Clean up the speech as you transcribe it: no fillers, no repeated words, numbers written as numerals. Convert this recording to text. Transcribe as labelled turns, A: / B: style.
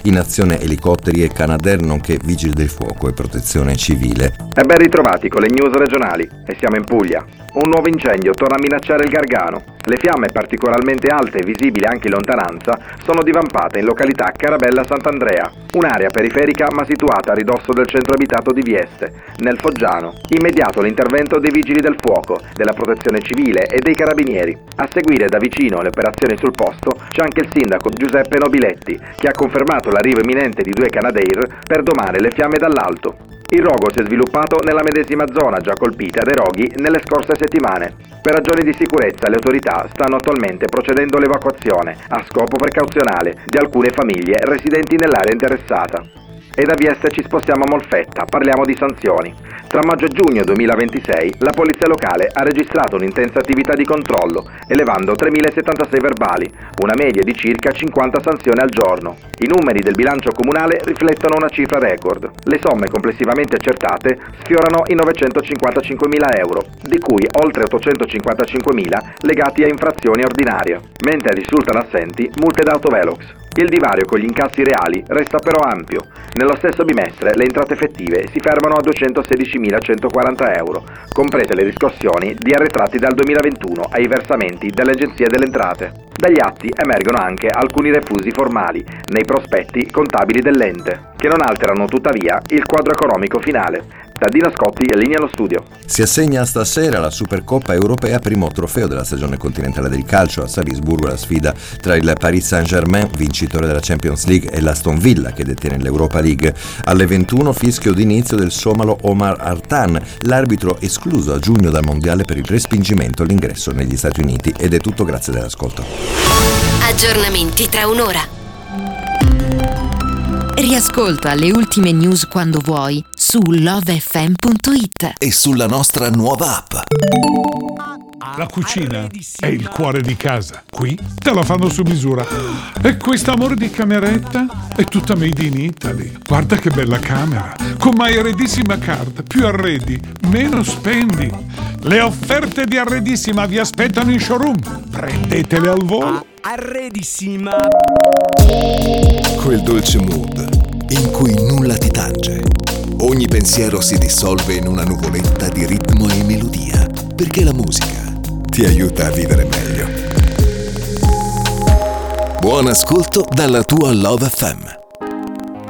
A: In azione elicotteri e Canadair, nonché vigili del fuoco e protezione civile.
B: E ben ritrovati con le news regionali. E siamo in Puglia. Un nuovo incendio torna a minacciare il Gargano. Le fiamme, particolarmente alte e visibili anche in lontananza, sono divampate in località Carabella Sant'Andrea, un'area periferica ma situata a ridosso del centro abitato di Vieste, nel Foggiano. Immediato l'intervento dei vigili del fuoco, della protezione civile e dei carabinieri. A seguire da vicino le operazioni sul posto c'è anche il sindaco Giuseppe Nobiletti, che ha confermato l'arrivo imminente di 2 Canadair per domare le fiamme dall'alto. Il rogo si è sviluppato nella medesima zona già colpita dai roghi nelle scorse settimane. Per ragioni di sicurezza le autorità stanno attualmente procedendo all'evacuazione, a scopo precauzionale, di alcune famiglie residenti nell'area interessata. E da Vieste ci spostiamo a Molfetta, parliamo di sanzioni. Tra maggio e giugno 2026 la polizia locale ha registrato un'intensa attività di controllo, elevando 3.076 verbali, una media di circa 50 sanzioni al giorno. I numeri del bilancio comunale riflettono una cifra record. Le somme complessivamente accertate sfiorano i 955.000 euro, di cui oltre 855.000 legati a infrazioni ordinarie, mentre risultano assenti multe da autovelox. Il divario con gli incassi reali resta però ampio. Nello stesso bimestre le entrate effettive si fermano a 216.140 euro, comprese le riscossioni di arretrati dal 2021 ai versamenti delle agenzie delle entrate. Dagli atti emergono anche alcuni refusi formali nei prospetti contabili dell'ente, che non alterano tuttavia il quadro economico finale. Da Dino Scotti e linea allo studio.
A: Si assegna stasera la Supercoppa europea, primo trofeo della stagione continentale del calcio. A Salisburgo la sfida tra il Paris Saint-Germain, vincitore della Champions League, e l'Aston Villa, che detiene l'Europa League. Alle 21 fischio d'inizio del somalo Omar Artan, l'arbitro escluso a giugno dal mondiale per il respingimento all'ingresso negli Stati Uniti. Ed è tutto, grazie dell'ascolto.
C: Aggiornamenti tra un'ora.
D: Riascolta le ultime news quando vuoi su lovefm.it
E: e sulla nostra nuova app.
F: La cucina è il cuore di casa. Qui te la fanno su misura. E questa amore di cameretta è tutta made in Italy. Guarda che bella camera. Con My Arredissima Card. Più arredi, meno spendi. Le offerte di Arredissima vi aspettano in showroom. Prendetele al volo.
G: Arredissima.
E: Quel dolce mood in cui nulla ti tange. Ogni pensiero si dissolve in una nuvoletta di ritmo e melodia, perché la musica ti aiuta a vivere meglio. Buon ascolto dalla tua Love FM.